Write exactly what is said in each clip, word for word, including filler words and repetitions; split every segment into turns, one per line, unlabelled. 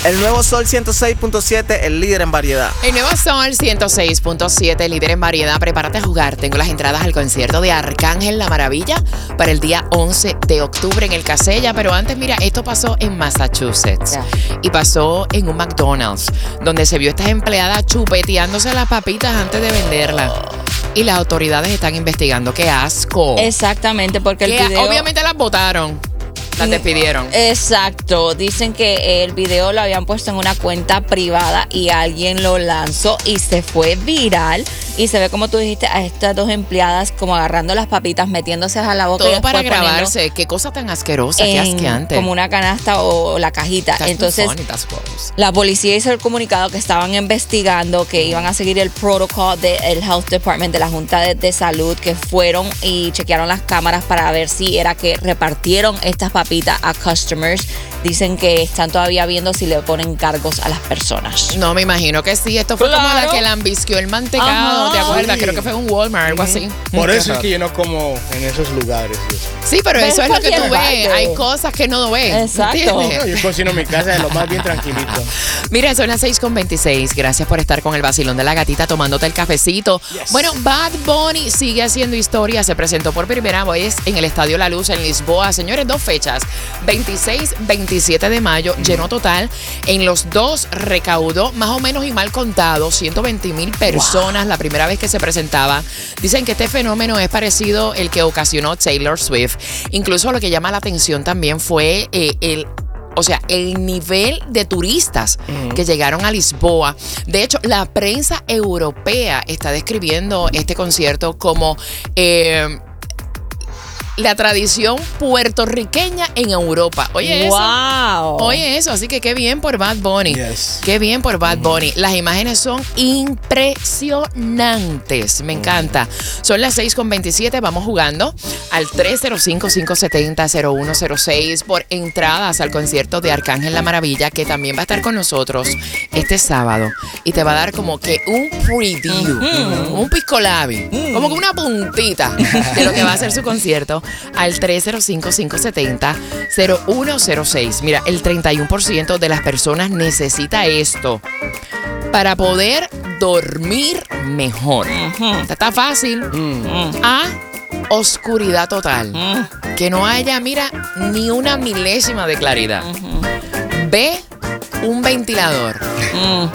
El nuevo Sol ciento seis punto siete, el líder en variedad.
El nuevo Sol ciento seis punto siete, líder en variedad. Prepárate a jugar. Tengo las entradas al concierto de Arcángel La Maravilla para el día once de octubre en el Casella. Pero antes, mira, esto pasó en Massachusetts.
Yeah.
Y pasó en un McDonald's, donde se vio estas empleadas chupeteándose las papitas antes de venderlas. Y las autoridades están investigando. ¡Qué asco!
Exactamente, porque el
Que
video...
obviamente las botaron. Las despidieron.
Exacto. Dicen que el video lo habían puesto en una cuenta privada y alguien lo lanzó y se fue viral. Y se ve, como tú dijiste, a estas dos empleadas como agarrando las papitas, metiéndose a la boca.
Todo
y
para
después
grabarse. Qué cosa tan asquerosa, qué
en
asqueante.
como una canasta o la cajita.
That's
Entonces,
funny, that's gross.
la policía hizo el comunicado que estaban investigando, que iban a seguir el protocolo del Health Department, de la Junta de, de Salud, que fueron y chequearon las cámaras para ver si era que repartieron estas papitas a customers. Dicen que están todavía viendo si le ponen cargos a las personas.
No, me imagino que sí. Esto fue como
Claro.
la que lambisqueó el mantecado,
Ajá.
¿te acuerdas?
Sí.
Creo que fue un Walmart, algo así.
Por eso es que yo no como en esos lugares. y eso.
Sí, pero
Ves
eso es lo que tú
cualquier
ves.
parte.
Hay cosas que no ves.
Exacto.
¿entiendes?
No, yo cocino en mi casa de lo más bien tranquilito.
Mira, son las seis con veintiséis. Gracias por estar con el vacilón de la gatita tomándote el cafecito.
Yes.
Bueno, Bad Bunny sigue haciendo historia. Se presentó por primera vez en el Estadio La Luz en Lisboa. Señores, dos fechas. veintiséis, veintisiete de mayo. Llenó total. En los dos recaudó más o menos y mal contado ciento veinte mil personas wow. la primera vez que se presentaba. Dicen que este fenómeno es parecido el que ocasionó Taylor Swift. Incluso lo que llama la atención también fue eh, el O sea, el nivel de turistas uh-huh. que llegaron a Lisboa. De hecho, la prensa europea está describiendo este concierto como eh, la tradición puertorriqueña en Europa. Oye eso.
Wow.
Oye eso. Así que qué bien por Bad Bunny.
Yes.
Qué bien por Bad Bunny. Las imágenes son impresionantes. Me encanta. Son las seis con veintisiete. Vamos jugando al tres cero cinco, cinco siete cero, cero uno cero seis por entradas al concierto de Arcángel La Maravilla, que también va a estar con nosotros este sábado. Y te va a dar como que un preview, mm-hmm. un pisco labi, mm. como que una puntita de lo que va a ser su concierto. Al tres cero cinco, cinco siete cero, cero uno cero seis. Mira, el treinta y uno por ciento de las personas necesita esto para poder dormir mejor. Uh-huh. Está fácil. Uh-huh. A, oscuridad total. Uh-huh. Que no haya, mira, ni una milésima de claridad. Uh-huh. B, un ventilador. Uh-huh.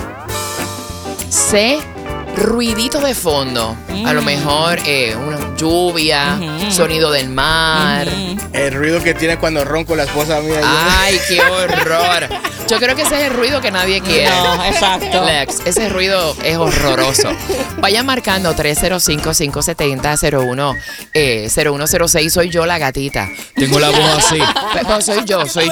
C, ruidito de fondo. Mm. A lo mejor eh, una lluvia, mm-hmm. sonido del mar. Mm-hmm.
El ruido que tiene cuando ronco la esposa mía.
Ay, qué horror. Yo creo que ese es el ruido que nadie quiere.
No, exacto.
Lex, ese ruido es horroroso. Vaya marcando tres cero cinco, cinco siete cero, cero uno cero seis. Soy yo la gatita. Tengo la voz así. Pero soy yo, soy